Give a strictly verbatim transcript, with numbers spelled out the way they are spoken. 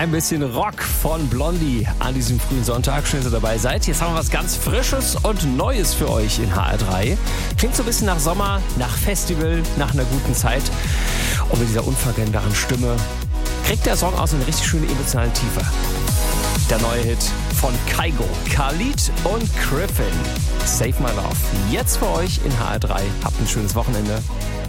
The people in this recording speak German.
Ein bisschen Rock von Blondie an diesem frühen Sonntag. Schön, dass ihr dabei seid. Jetzt haben wir was ganz Frisches und Neues für euch in H R drei. Klingt so ein bisschen nach Sommer, nach Festival, nach einer guten Zeit. Und mit dieser unverkennbaren Stimme kriegt der Song auch so eine richtig schöne emotionale Tiefe. Der neue Hit von Kygo, Khalid und Griffin. Save My Love. Jetzt für euch in H R drei. Habt ein schönes Wochenende.